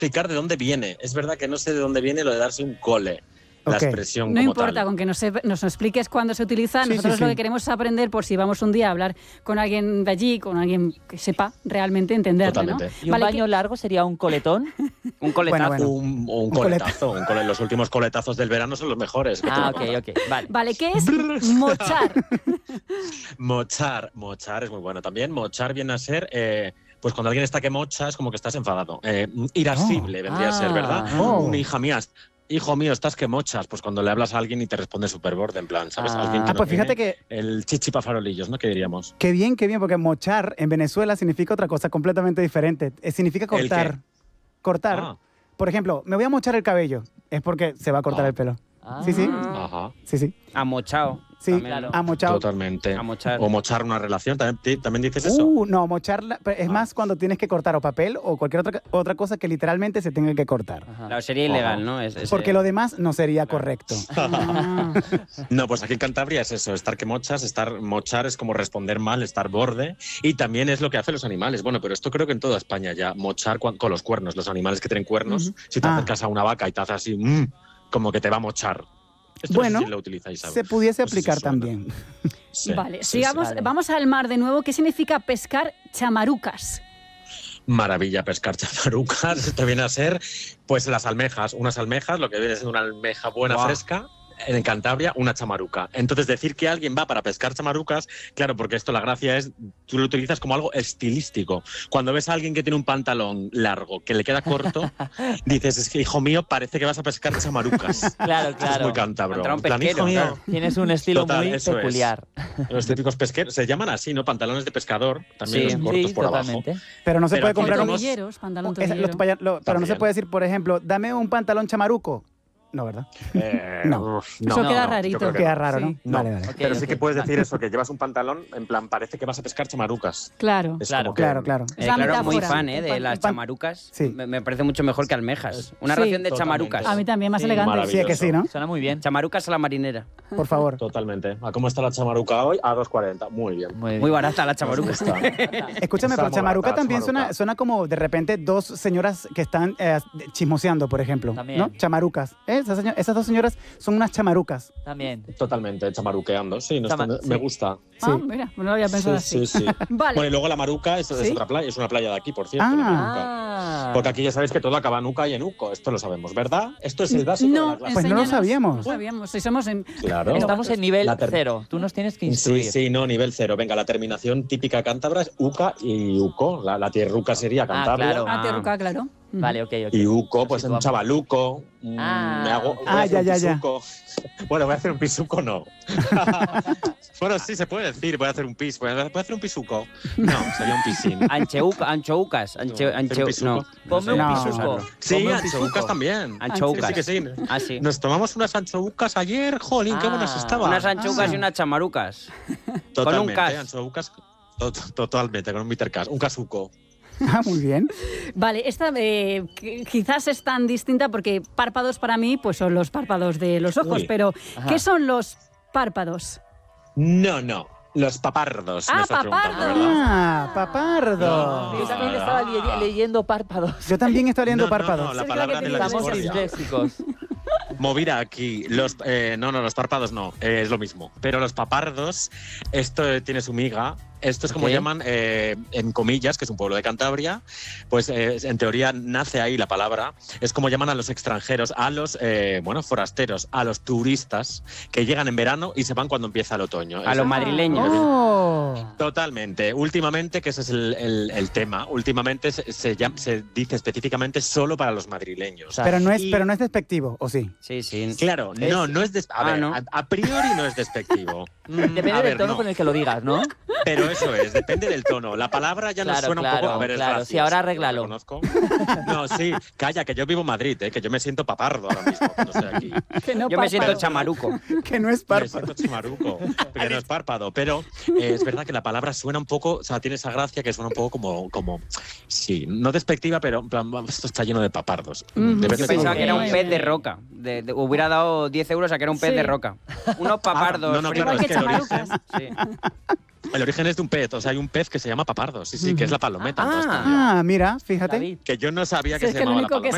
explicar de dónde viene. Es verdad que no sé de dónde viene lo de darse un cole. La expresión no como importa, tal. con que nos expliques cuándo se utiliza. Sí, Nosotros sí, lo sí. que queremos es aprender por si vamos un día a hablar con alguien de allí, con alguien que sepa realmente entenderlo, ¿no? Totalmente. ¿Y un baño largo sería un coletón? Un coletazo. Bueno. Un coletazo. Los últimos coletazos del verano son los mejores. Ok, vale. Vale, ¿qué es mochar? Mochar es muy bueno también. Mochar viene a ser... pues cuando alguien está que mocha es como que estás enfadado. Irascible vendría a ser, ¿verdad? Una hija mía... Hijo mío, estás que mochas. Pues cuando le hablas a alguien y te responde súper borde, en plan, ¿sabes? Alguien que no pues fíjate tiene que... el chichipa farolillos, ¿no? ¿Qué diríamos? Qué bien, porque mochar en Venezuela significa otra cosa completamente diferente. Significa cortar. Cortar. Ah. Por ejemplo, me voy a mochar el cabello. Es porque se va a cortar el pelo. Sí. Ajá. Sí. Amochao. Sí, También, ¿no? amochado. Totalmente. Amochar. O mochar una relación. ¿También dices eso? No, mochar es más cuando tienes que cortar o papel o cualquier otra cosa que literalmente se tenga que cortar. Claro, sería ilegal, ¿no? Porque lo demás no sería correcto. No, pues aquí en Cantabria es eso, estar que mochas, mochar es como responder mal, estar borde, y también es lo que hacen los animales. Bueno, pero esto creo que en toda España ya, mochar con los cuernos, los animales que tienen cuernos, si te acercas a una vaca y te hace así, como que te va a mochar. Esto Bueno, no sé si lo utilizáis, ¿sabes? se pudiese No sé si aplicar suena. también. Sí, Vale, sí, sigamos, sí. vamos al mar de nuevo. ¿Qué significa pescar chamarucas? Maravilla pescar chamarucas. Esto viene a ser, pues, las almejas. Unas almejas, lo que viene siendo una almeja buena, fresca. En Cantabria, una chamaruca. Entonces, decir que alguien va para pescar chamarucas, claro, porque esto la gracia es, tú lo utilizas como algo estilístico. Cuando ves a alguien que tiene un pantalón largo, que le queda corto, dices, es que, hijo mío, parece que vas a pescar chamarucas. Claro. Es muy cántabro. Pantalón En plan, pesquero, hijo mío. claro. Tienes un estilo Total, muy eso es. peculiar. Los típicos pesqueros, se llaman así, ¿no? Pantalones de pescador, también los cortos por totalmente. abajo. Pero no se Pero puede aquí comprar un... tenemos- Tobilleros, pantalón Pero no También. se puede decir, por ejemplo, dame un pantalón chamaruco. No, ¿verdad? No. Eso queda yo rarito. creo que Queda no. raro, ¿no? No. Vale. Ok, Pero sí ok. que puedes decir eso, que llevas un pantalón, en plan, parece que vas a pescar chamarucas. Claro. Es Claro. como que- Claro. Es la Claro, muy metáfora. fan, de las chamarucas. Sí. Me parece mucho mejor que almejas. Una Sí. ración de Totalmente. chamarucas. A mí también, más Sí, elegante. maravilloso. Sí, es que sí, ¿no? Suena muy bien. Chamarucas a la marinera. Por favor. Totalmente. ¿A cómo está la chamaruca hoy? A 2,40. Muy bien. Muy barata la chamaruca. Está. Escúchame, Está pero chamaruca barata, también chamaruca. suena como de repente dos señoras que están chismoseando, por ejemplo. También. ¿No? Chamarucas. Esas dos señoras son unas chamarucas. También. Totalmente, chamaruqueando. Sí, Sí. me gusta. Ah, mira, no lo había pensado así. Sí. Vale. Bueno, y luego la Maruca es ¿Sí? otra playa, es una playa de aquí, por cierto. la Maruca. Porque aquí ya sabéis que todo acaba en Uca y en Uco. Esto lo sabemos, ¿verdad? Esto es el básico de No, la clase. Pues no lo enséñanos. sabíamos. No sabíamos. Si somos en... Claro. Estamos en nivel La 0. Tú nos tienes que Sí, instruir. no, nivel 0. Venga, la terminación típica cántabra es Uca y Uco. La tierruca sería Cantabria. claro. Ah, Terruca, claro. Vale, ok. Y Uco, pues Situamos. un chavaluco. Voy a hacer un pisuco. Bueno, voy a hacer un pisuco, no. Bueno, sí, se puede decir, voy a hacer un pis. ¿Voy a hacer un pisuco? No, sería un pisín. Anchoucas. No. Ponme un No. pisuco. Sí, Ponme un anchoucas pisuco. también. Anchoucas. Sí, que sí. Ah, sí. Nos tomamos unas anchoucas ayer, jolín, qué buenas estaban. Unas anchoucas y unas chamarucas. Totalmente, con un cas. anchoucas, totalmente, con un bittercas, un casuco. Ah, muy bien. Vale, esta quizás es tan distinta porque párpados para mí pues son los párpados de los ojos, Uy. pero Ajá. ¿qué son los párpados? No, los papardos. Ah, me estás preguntando, papardos. ¿verdad? Ah, papardo. Yo también estaba leyendo párpados. Yo también estoy leyendo No, párpados. la Sí, palabra creo que de la Estamos discordia. disléxicos. Movida aquí. Los párpados no, es lo mismo. Pero los papardos, esto tiene su miga. Esto es como Ok. llaman en Comillas, que es un pueblo de Cantabria. Pues en teoría nace ahí la palabra. Es como llaman a los extranjeros, a los forasteros, a los turistas que llegan en verano y se van cuando empieza el otoño. A los madrileños. Oh. Totalmente. Últimamente, que ese es el tema, últimamente se dice específicamente solo para los madrileños. sea, Pero no Y- es despectivo, ¿o sí? Sí. Claro, no es ¿no? a priori no es despectivo. Depende A del ver, tono no. con el que lo digas, ¿no? Pero eso es, depende del tono. La palabra ya nos Claro, suena un claro, poco. A ver, es claro. gracioso, Sí, ahora lo arréglalo. reconozco. No, sí, calla, que yo vivo en Madrid, que yo me siento papardo ahora mismo cuando estoy aquí. Que no Yo me siento párpados. chamaruco. Que no es Me párpado. siento chimaruco, que no es párpado, pero es verdad que la palabra suena un poco, o sea, tiene esa gracia que suena un poco como sí, no despectiva, pero en plan, esto está lleno de papardos. Mm, Depende Yo de pensaba cómo que era lo un veas. pez de roca. Hubiera dado 10 euros a que era un pez Sí. de roca. Unos papardos. no, fritos. claro, Igual es que que el chamarucas. origen, Sí. el origen es de un pez, o sea, hay un pez que se llama papardo, sí, que es la palometa. entonces, Ah, mira, fíjate. David. que yo no sabía Si que es se que lo llamaba la único que